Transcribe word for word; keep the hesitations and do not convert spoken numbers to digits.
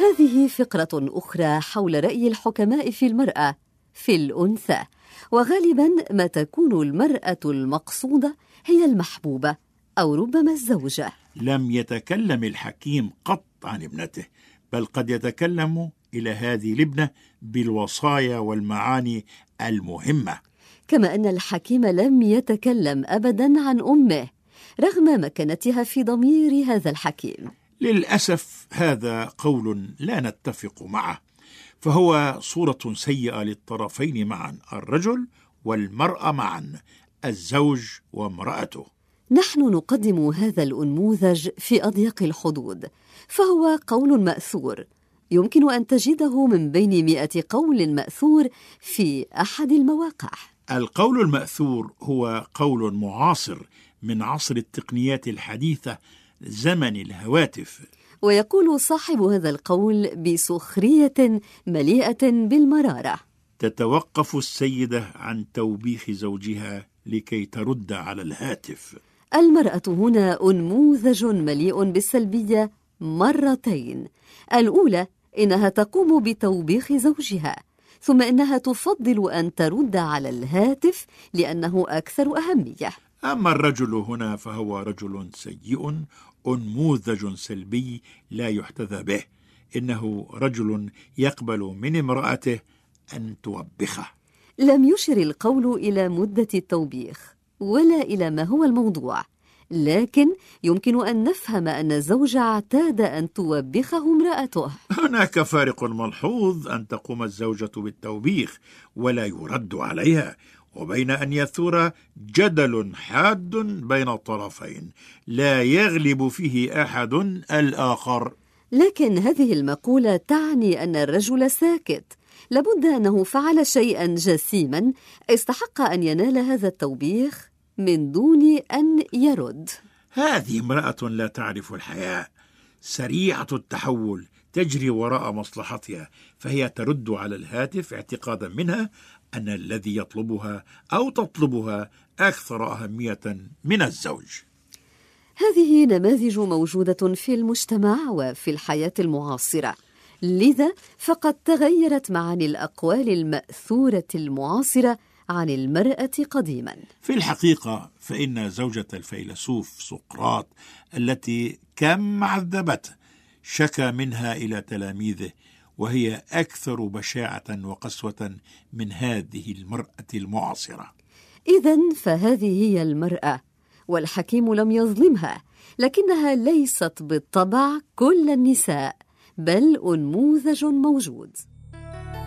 هذه فقرة أخرى حول رأي الحكماء في المرأة في الأنثى، وغالباً ما تكون المرأة المقصودة هي المحبوبة أو ربما الزوجة. لم يتكلم الحكيم قط عن ابنته، بل قد يتكلم إلى هذه الابنة بالوصايا والمعاني المهمة. كما أن الحكيم لم يتكلم أبداً عن أمه رغم مكانتها في ضمير هذا الحكيم. للأسف هذا قول لا نتفق معه، فهو صورة سيئة للطرفين معا، الرجل والمرأة معا، الزوج وامرأته. نحن نقدم هذا الأنموذج في أضيق الحدود، فهو قول مأثور يمكن أن تجده من بين مئة قول مأثور في أحد المواقع. القول المأثور هو قول معاصر من عصر التقنيات الحديثة، زمن الهواتف. ويقول صاحب هذا القول بسخرية مليئة بالمرارة: تتوقف السيدة عن توبيخ زوجها لكي ترد على الهاتف. المرأة هنا أنموذج مليء بالسلبية مرتين. الأولى إنها تقوم بتوبيخ زوجها، ثم إنها تفضل أن ترد على الهاتف لأنه أكثر أهمية. أما الرجل هنا فهو رجل سيء، أنموذج سلبي لا يحتذى به. إنه رجل يقبل من امرأته أن توبخه. لم يشر القول إلى مدة التوبيخ ولا إلى ما هو الموضوع، لكن يمكن أن نفهم أن الزوج اعتاد أن توبخه امرأته. هناك فارق ملحوظ أن تقوم الزوجة بالتوبيخ ولا يرد عليها، وبين أن يثور جدل حاد بين الطرفين لا يغلب فيه أحد الآخر. لكن هذه المقولة تعني أن الرجل ساكت، لابد أنه فعل شيئا جسيما استحق أن ينال هذا التوبيخ من دون أن يرد. هذه امرأة لا تعرف الحياء، سريعة التحول، تجري وراء مصلحتها، فهي ترد على الهاتف اعتقادا منها أن الذي يطلبها أو تطلبها أكثر أهمية من الزوج. هذه نماذج موجودة في المجتمع وفي الحياة المعاصرة، لذا فقد تغيرت معاني الأقوال المأثورة المعاصرة عن المرأة قديما. في الحقيقة فإن زوجة الفيلسوف سقراط التي كم عذبته شكى منها إلى تلاميذه، وهي أكثر بشاعة وقسوة من هذه المرأة المعاصرة. إذن فهذه هي المرأة، والحكيم لم يظلمها، لكنها ليست بالطبع كل النساء، بل أنموذج موجود.